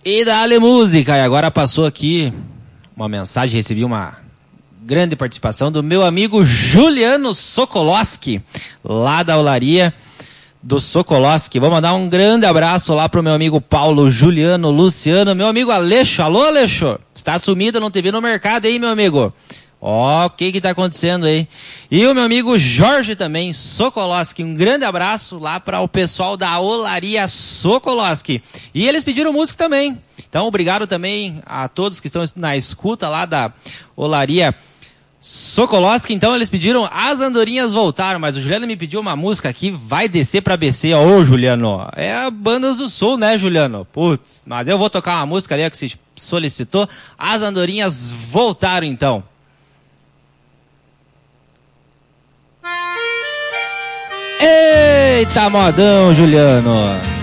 E dá-lhe música. E agora passou aqui uma mensagem, recebi uma grande participação do meu amigo Juliano Sokolowski, lá da Olaria do Sokolowski. Vou mandar um grande abraço lá pro meu amigo Paulo, Juliano, Luciano, meu amigo Aleixo. Alô, Aleixo? Está sumido, não te vi no mercado aí, meu amigo. Ó, o que tá acontecendo aí? E o meu amigo Jorge também, Sokolowski. Um grande abraço lá para o pessoal da Olaria Sokolowski. E eles pediram música também. Então, obrigado também a todos que estão na escuta lá da Olaria Sokolowski. Então, eles pediram As Andorinhas Voltaram. Mas o Juliano me pediu uma música aqui, vai descer pra BC. Ô, Juliano, é a Bandas do Sul, né, Juliano? Putz, mas eu vou tocar uma música ali que se solicitou. As Andorinhas Voltaram, então. Eita, modão, Juliano!